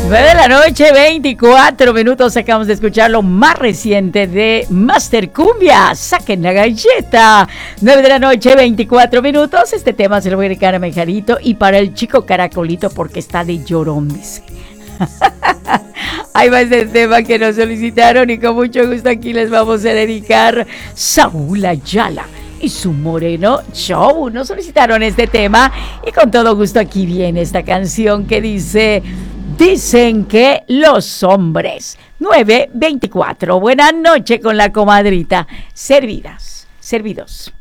9 de la noche, 24 minutos. Acabamos de escuchar lo más reciente de Master Cumbia. Saquen la galleta. 9 de la noche, 24 minutos. Este tema se lo voy a dedicar a Mejarito y para el chico Caracolito porque está de llorón, dice. Ahí va este tema que nos solicitaron y con mucho gusto aquí les vamos a dedicar Saúl Ayala y su Moreno Show. Nos solicitaron este tema y con todo gusto aquí viene esta canción que dice: dicen que los hombres. 9:24. Buenas noches con la comadrita. Servidos.